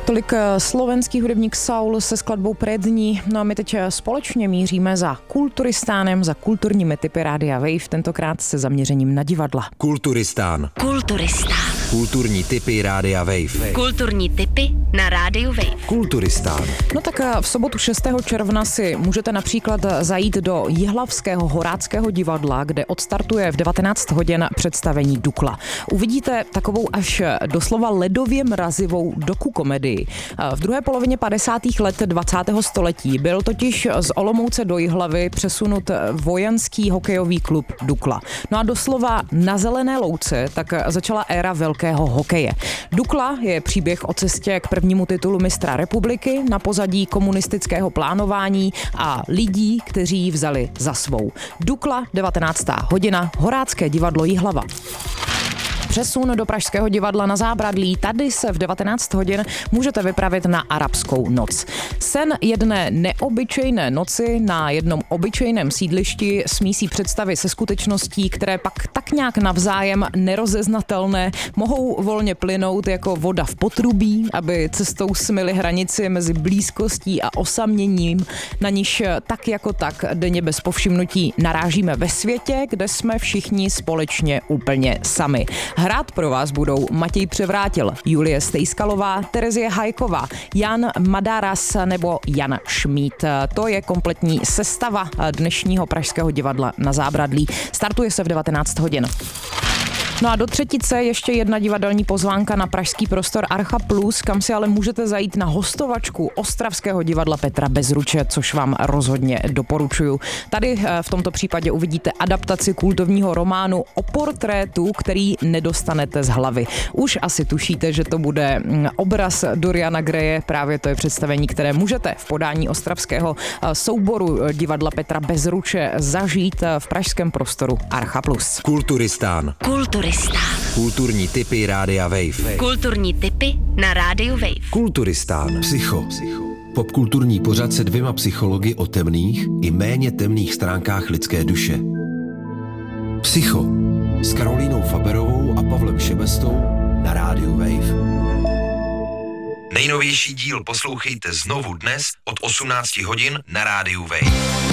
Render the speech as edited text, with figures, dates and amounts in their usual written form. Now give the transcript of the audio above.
Tolik slovenský hudebník Saul se skladbou Prední. No a my teď společně míříme za Kulturistánem, za kulturními typy Rádia Wave, tentokrát se zaměřením na divadla. Kulturistán. Kulturní typy Rádia Wave. Kulturní typy na Rádiu Wave. Kulturistán. No tak v sobotu 6. června si můžete například zajít do Jihlavského Horáckého divadla, kde odstartuje v 19 hodin představení Dukla. Uvidíte takovou až doslova ledově mrazivou dokukomedii. V druhé polovině 50. let 20. století byl totiž z Olomouce do Jihlavy přesunut vojenský hokejový klub Dukla. No a doslova na zelené louce tak začala éra velkého hokeje. Dukla je příběh o cestě k prvnímu titulu mistra republiky na pozadí komunistického plánování a lidí, kteří ji vzali za svou. Dukla, 19. hodina, Horácké divadlo Jihlava. Přesun do Pražského divadla na Zábradlí. Tady se v 19 hodin můžete vypravit na Arabskou noc. Sen jedné neobyčejné noci na jednom obyčejném sídlišti smísí představy se skutečností, které pak tak nějak navzájem nerozeznatelné mohou volně plynout jako voda v potrubí, aby cestou smyly hranici mezi blízkostí a osaměním, na níž tak jako tak denně bez povšimnutí narážíme ve světě, kde jsme všichni společně úplně sami. Hrát pro vás budou Matěj Převrátil, Julie Stejskalová, Terezie Hajková, Jan Madaras nebo Jan Šmíd. To je kompletní sestava dnešního Pražského divadla na Zábradlí. Startuje se v 19 hodin. No a do třetice ještě jedna divadelní pozvánka na pražský prostor Archa Plus, kam si ale můžete zajít na hostovačku Ostravského divadla Petra Bezruče, což vám rozhodně doporučuju. Tady v tomto případě uvidíte adaptaci kultovního románu o portrétu, který nedostanete z hlavy. Už asi tušíte, že to bude obraz Doriana Greje, právě to je představení, které můžete v podání ostravského souboru divadla Petra Bezruče zažít v pražském prostoru Archa Plus. Kulturistán. Kulturní typy Rádia Wave. Kulturní typy na Rádiu Wave. Kulturistán. Psycho. Popkulturní pořad se dvěma psychologi o temných i méně temných stránkách lidské duše. Psycho s Karolínou Faberovou a Pavlem Šebestou na Rádiu Wave. Nejnovější díl poslouchejte znovu dnes od 18 hodin na Rádiu Wave.